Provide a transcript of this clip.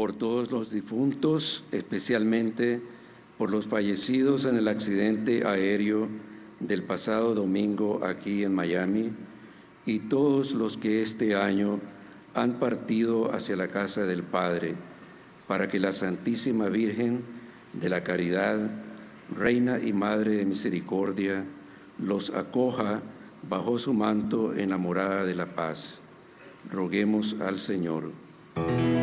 por todos los difuntos, especialmente por los fallecidos en el accidente aéreo del pasado domingo aquí en Miami, y todos los que este año han partido hacia la casa del Padre, para que la Santísima Virgen de la Caridad, Reina y Madre de Misericordia, los acoja bajo su manto en la morada de la paz. Roguemos al Señor.